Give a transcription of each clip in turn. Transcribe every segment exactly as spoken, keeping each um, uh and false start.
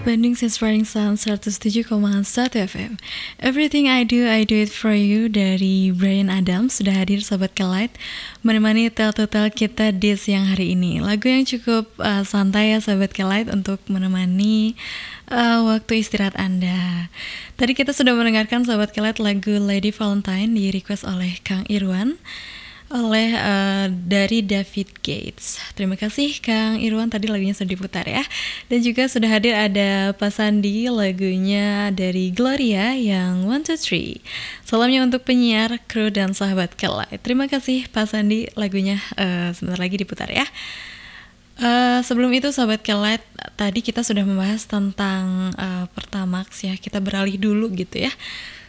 Bandung Inspiring Sound seratus tujuh koma satu F M. Everything I do, I do it for you dari Bryan Adams sudah hadir Sobat Kelight menemani tel-tel kita di siang hari ini. Lagu yang cukup uh, santai ya Sobat Kelight untuk menemani uh, waktu istirahat Anda. Tadi kita sudah mendengarkan Sobat Kelight lagu Lady Valentine di request oleh Kang Irwan oleh uh, dari David Gates. Terima kasih Kang Irwan, tadi lagunya sudah diputar ya. Dan juga sudah hadir ada Pak Sandi, lagunya dari Gloria yang one two three. Salamnya untuk penyiar, kru dan sahabat Kelight. Terima kasih Pak Sandi, lagunya uh, sebentar lagi diputar ya. Uh, sebelum itu Sobat Kelight, tadi kita sudah membahas tentang uh, Pertamax ya. Kita beralih dulu gitu ya.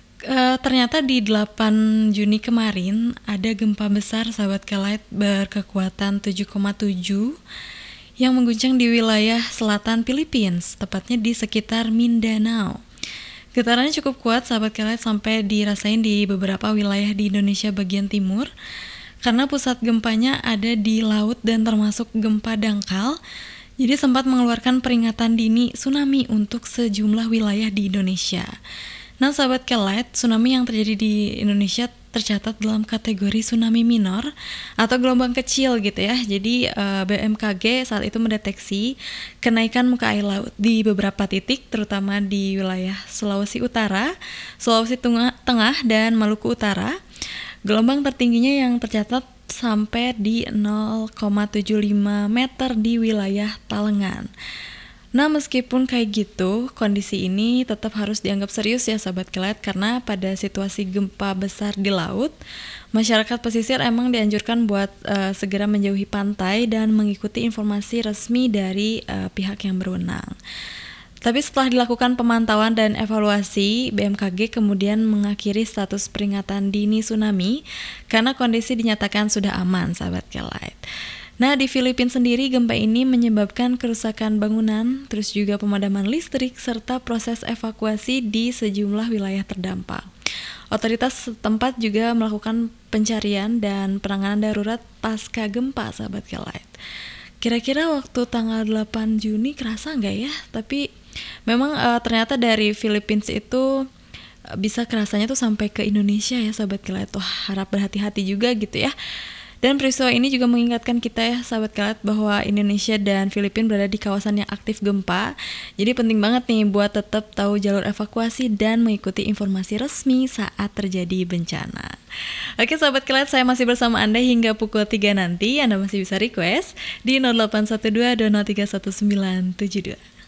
Uh, ternyata di delapan Juni kemarin ada gempa besar Sahabat Kelight berkekuatan tujuh koma tujuh yang mengguncang di wilayah selatan Filipina, tepatnya di sekitar Mindanao. Getarannya cukup kuat Sahabat Kelight sampai dirasain di beberapa wilayah di Indonesia bagian timur karena pusat gempanya ada di laut dan termasuk gempa dangkal. Jadi sempat mengeluarkan peringatan dini tsunami untuk sejumlah wilayah di Indonesia. Nah Sahabat Kelight, tsunami yang terjadi di Indonesia tercatat dalam kategori tsunami minor atau gelombang kecil gitu ya. Jadi uh, B M K G saat itu mendeteksi kenaikan muka air laut di beberapa titik, terutama di wilayah Sulawesi Utara, Sulawesi Tengah, Tengah dan Maluku Utara. Gelombang tertingginya yang tercatat sampai di nol koma tujuh lima meter di wilayah Talengan. Nah meskipun kayak gitu, kondisi ini tetap harus dianggap serius ya Sahabat Kelight, karena pada situasi gempa besar di laut, masyarakat pesisir emang dianjurkan buat uh, segera menjauhi pantai dan mengikuti informasi resmi dari uh, pihak yang berwenang. Tapi setelah dilakukan pemantauan dan evaluasi, B M K G kemudian mengakhiri status peringatan dini tsunami karena kondisi dinyatakan sudah aman Sahabat Kelight. Nah, di Filipina sendiri gempa ini menyebabkan kerusakan bangunan, terus juga pemadaman listrik, serta proses evakuasi di sejumlah wilayah terdampak. Otoritas setempat juga melakukan pencarian dan penanganan darurat pasca gempa, Sahabat Kelight. Kira-kira waktu tanggal delapan Juni kerasa nggak ya? Tapi memang uh, ternyata dari Filipina itu uh, bisa kerasanya tuh sampai ke Indonesia ya, Sahabat Kelight. Wah, harap berhati-hati juga gitu ya. Dan peristiwa ini juga mengingatkan kita ya Sahabat Kelight bahwa Indonesia dan Filipina berada di kawasan yang aktif gempa. Jadi penting banget nih buat tetap tahu jalur evakuasi dan mengikuti informasi resmi saat terjadi bencana. Oke Sahabat Kelight, saya masih bersama Anda hingga pukul tiga nanti. Anda masih bisa request di nol delapan satu dua dua nol tiga satu sembilan tujuh dua.